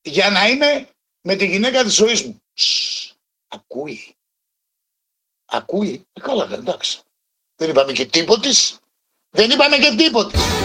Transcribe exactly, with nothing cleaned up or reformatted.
για να είμαι με τη γυναίκα της ζωής μου. Σσ, ακούει. Ακούει. Ε, καλά, εντάξει. Δεν είπαμε και τίποτης. Δεν είπαμε και τίποτης.